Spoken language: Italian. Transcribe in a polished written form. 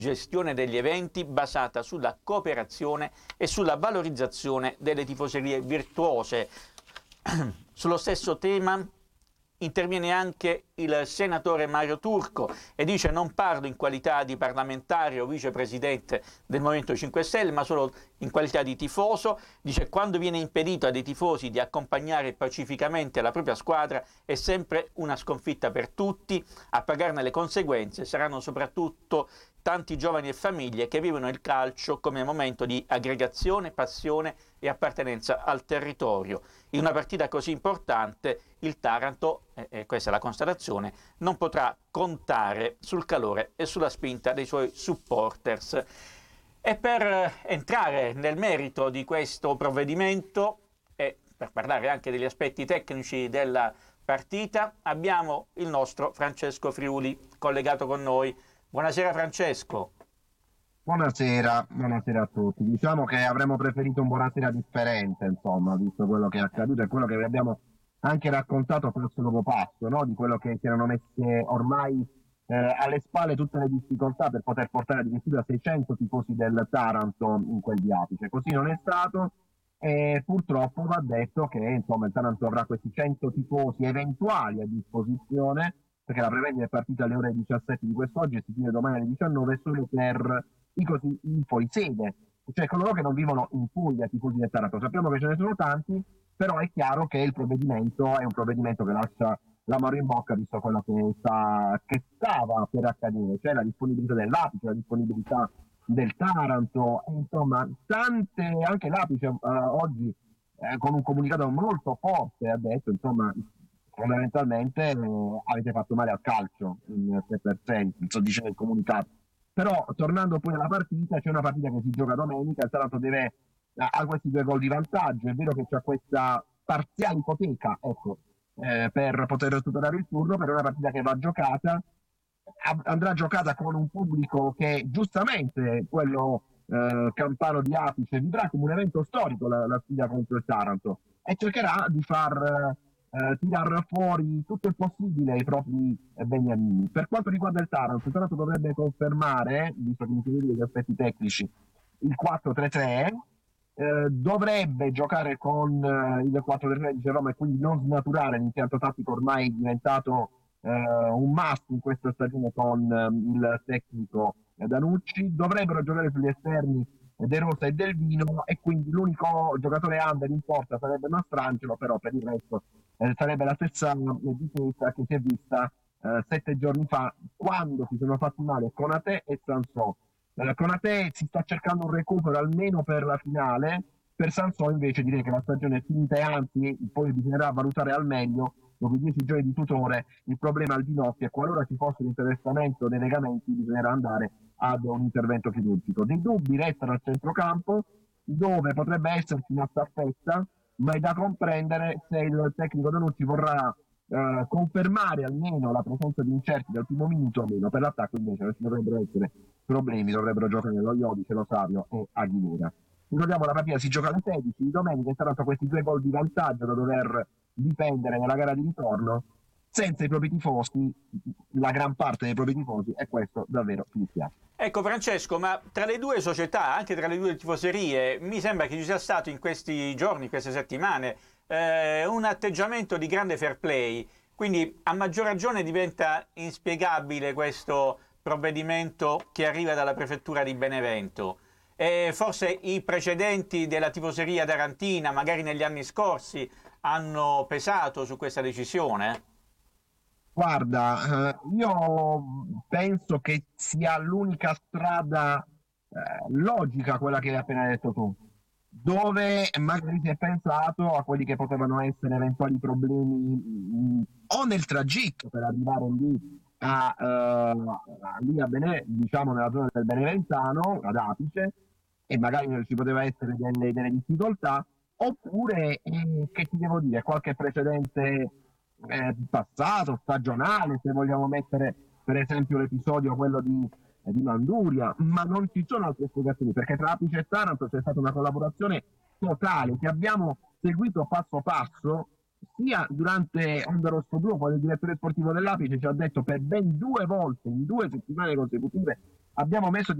gestione degli eventi basata sulla cooperazione e sulla valorizzazione delle tifoserie virtuose. Sullo stesso tema interviene anche il senatore Mario Turco e dice: non parlo in qualità di parlamentare o vicepresidente del Movimento 5 Stelle, ma solo in qualità di tifoso. Dice: quando viene impedito a dei tifosi di accompagnare pacificamente la propria squadra è sempre una sconfitta per tutti. A pagarne le conseguenze saranno soprattutto tanti giovani e famiglie che vivono il calcio come momento di aggregazione, passione e appartenenza al territorio. In una partita così importante il Taranto, questa è la constatazione, non potrà contare sul calore e sulla spinta dei suoi supporters. E per entrare nel merito di questo provvedimento e per parlare anche degli aspetti tecnici della partita, abbiamo il nostro Francesco Friuli collegato con noi. Buonasera Francesco. Buonasera a tutti. Diciamo che avremmo preferito un buonasera differente, insomma, visto quello che è accaduto e quello che vi abbiamo anche raccontato passo dopo passo, no? Di quello che si erano messe ormai alle spalle tutte le difficoltà per poter portare addirittura 600 tifosi del Taranto in quel di apice. Così non è stato e purtroppo va detto che insomma il Taranto avrà questi 100 tifosi eventuali a disposizione, perché la prevendita è partita alle ore 17 di quest'oggi e si chiude domani alle 19 solo per i fuorisede, cioè coloro che non vivono in Puglia, tifosi del Taranto. Sappiamo che ce ne sono tanti, però è chiaro che il provvedimento è un provvedimento che lascia l'amaro in bocca, visto quello che stava per accadere, cioè la disponibilità dell'Apice, la disponibilità del Taranto, insomma, tante, anche l'Apice oggi con un comunicato molto forte ha detto, insomma, fondamentalmente avete fatto male al calcio in 3%, so dice nel comunicato. Però tornando poi alla partita, c'è una partita che si gioca domenica, il Taranto ha questi 2 gol di vantaggio, è vero che c'è questa parziale ipoteca, ecco, per poter superare il turno, per una partita che va giocata, andrà giocata con un pubblico che giustamente quello campano di Apice vivrà come un evento storico la sfida contro il Taranto e cercherà di far tirar fuori tutto il possibile ai propri beniamini. Per quanto riguarda il Taranto dovrebbe confermare, visto che mi chiedete degli aspetti tecnici, il 4-3-3, dovrebbe giocare con il 4-3-3 di Roma e quindi non snaturare l'impianto tattico ormai diventato un must in questa stagione con il tecnico Danucci. Dovrebbero giocare sugli esterni De Rosa e Del Vino e quindi l'unico giocatore under in porta sarebbe Mastrangelo, però per il resto sarebbe la stessa difesa che si è vista 7 giorni fa quando si sono fatti male Konate e Sansò. Konate si sta cercando un recupero almeno per la finale, per Sansò invece direi che la stagione è finita e anzi poi bisognerà valutare al meglio dopo i 10 giorni di tutore il problema al ginocchio e qualora ci fosse l'interessamento dei legamenti bisognerà andare ad un intervento chirurgico. Dei dubbi restano al centrocampo dove potrebbe esserci una staffetta, ma è da comprendere se il tecnico Danucci vorrà confermare almeno la presenza di incerti dal primo minuto o meno. Per l'attacco invece non ci dovrebbero essere problemi, dovrebbero giocare lo Iodice, lo Savio e Aguilera. Ricordiamo la partita si gioca alle 16 di domenica, è stato questi 2 gol di vantaggio da dover difendere nella gara di ritorno senza i propri tifosi, la gran parte dei propri tifosi, e questo davvero mi dispiace. Ecco Francesco, ma tra le due società, anche tra le due tifoserie, mi sembra che ci sia stato in questi giorni, queste settimane, un atteggiamento di grande fair play, quindi a maggior ragione diventa inspiegabile questo provvedimento che arriva dalla prefettura di Benevento. E forse i precedenti della tifoseria tarantina, magari negli anni scorsi, hanno pesato su questa decisione? Guarda, io penso che sia l'unica strada logica quella che hai appena detto tu, dove magari si è pensato a quelli che potevano essere eventuali problemi o nel tragitto per arrivare lì a diciamo nella zona del Beneventano, ad Apice, e magari ci poteva essere delle difficoltà, oppure che ti devo dire, qualche precedente passato, stagionale, se vogliamo mettere per esempio l'episodio quello di Manduria, ma non ci sono altre spiegazioni perché tra Apice e Taranto c'è stata una collaborazione totale che abbiamo seguito passo passo sia durante Onda Rosso Blu, quando il direttore sportivo dell'Apice ci ha detto per ben 2 volte in 2 settimane consecutive abbiamo messo